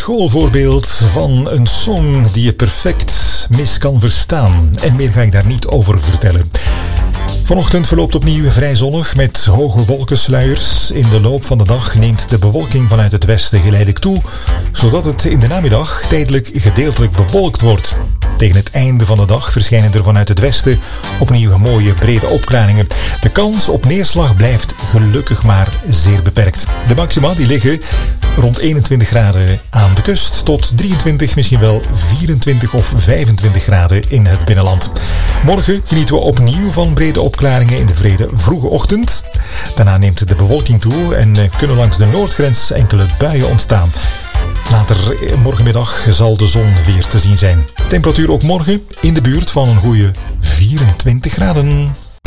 schoolvoorbeeld van een song die je perfect mis kan verstaan. En meer ga ik daar niet over vertellen. Vanochtend verloopt opnieuw vrij zonnig met hoge wolkensluiers. In de loop van de dag neemt de bewolking vanuit het westen geleidelijk toe, zodat het in de namiddag tijdelijk gedeeltelijk bewolkt wordt. Tegen het einde van de dag verschijnen er vanuit het westen opnieuw mooie brede opklaringen. De kans op neerslag blijft gelukkig maar zeer beperkt. De maxima die liggen rond 21 graden aan de kust tot 23, misschien wel 24 of 25 graden in het binnenland. Morgen genieten we opnieuw van brede opklaringen in de vroege ochtend. Daarna neemt de bewolking toe en kunnen langs de noordgrens enkele buien ontstaan. Later morgenmiddag zal de zon weer te zien zijn. Temperatuur ook morgen in de buurt van een goede 24 graden.